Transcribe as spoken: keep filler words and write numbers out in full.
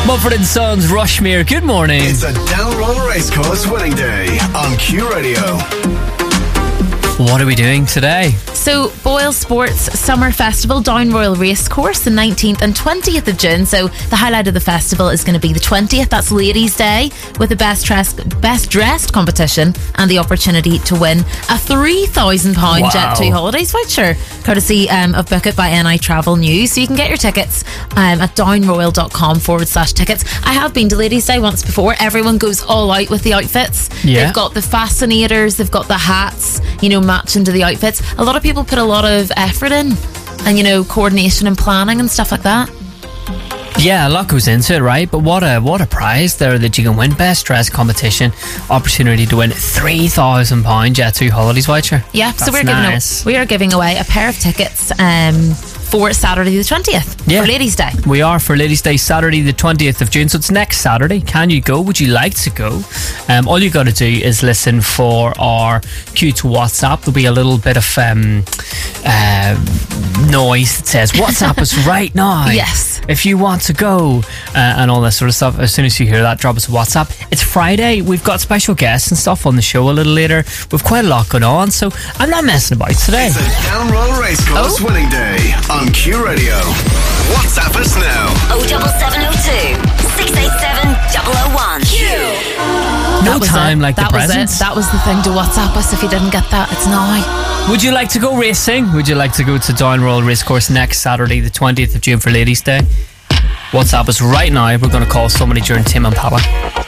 Mumford and Sons, Rushmere, good morning. It's a Downroll Racecourse winning day on Q Radio. What are we doing today? So, Boyle Sports Summer Festival, Down Royal Racecourse, the nineteenth and twentieth of June. So, the highlight of the festival is going to be the twentieth. That's Ladies' Day, with the best dressed, best dressed competition and the opportunity to win a three thousand pounds Wow. Jet two Holidays voucher, courtesy um, of Book It by N I Travel News. So, you can get your tickets um, at downroyal.com forward slash tickets. I have been to Ladies' Day once before. Everyone goes all out with the outfits. Yeah. They've got the fascinators, they've got the hats, you know, matching to the outfits. A lot of people put a lot of effort in, and you know, coordination and planning and stuff like that. Yeah, a lot goes into it, right? But what a what a prize there that you can win. Best dress competition, opportunity to win three thousand pounds Jet two Holidays voucher. Yeah, That's so we're nice. giving a, we are giving away a pair of tickets um, for Saturday the twentieth Yeah. for Ladies' Day. We are for Ladies' Day, Saturday the twentieth of June. So it's next Saturday. Can you go? Would you like to go? Um, all you got to do is listen for our Q to WhatsApp. There'll be a little bit of um, uh, noise that says WhatsApp us right now. Yes. If you want to go uh, and all that sort of stuff. As soon as you hear that, drop us a WhatsApp. It's Friday. We've got special guests and stuff on the show a little later. We've quite a lot going on, so I'm not messing about today. It's a Downroll Racecourse Oh. winning day on Q Radio. WhatsApp us now. oh seven seven oh two, six eight seven, double oh one. Q. No That was time it. like that the was present. it. That was the thing to WhatsApp us if you didn't get that. It's now. Would you like to go racing? Would you like to go to Down Royal Racecourse next Saturday, the twentieth of June for Ladies' Day? WhatsApp us right now. We're going to call somebody during Tim and Papa.